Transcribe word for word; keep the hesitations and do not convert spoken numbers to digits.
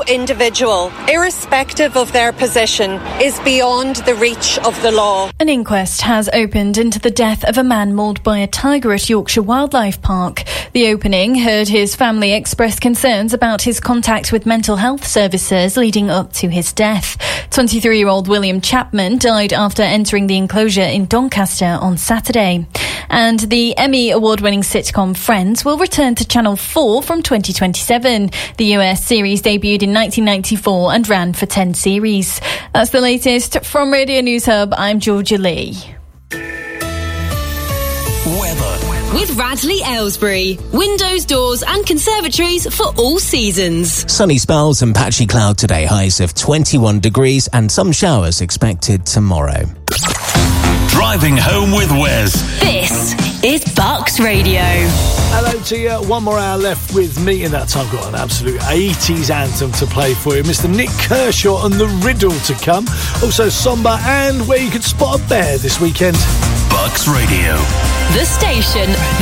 individual, irrespective of their position, is beyond the reach of the law. An inquest has opened into the death of a man mauled by a tiger at Yorkshire Wildlife Park. The opening heard his family express concerns about his contact with mental health services leading up to his death. twenty-three-year-old William Chapman died after entering the enclosure in Doncaster on Saturday. And the Emmy award-winning sitcom Friends will return to Channel four from twenty twenty-seven. The U S series debuted in nineteen ninety-four and ran for ten series. That's the latest from Radio News Hub. I'm Georgia Lee. Weather. With Radley Aylesbury. Windows, doors and conservatories for all seasons. Sunny spells and patchy cloud today, highs of twenty-one degrees and some showers expected tomorrow. Driving home with Wes. This is Bucks Radio. Hello to you. One more hour left with me, and that time I've got an absolute eighties anthem to play for you. Mister Nick Kershaw and The Riddle to come. Also Somber and where you could spot a bear this weekend. Bucks Radio. The station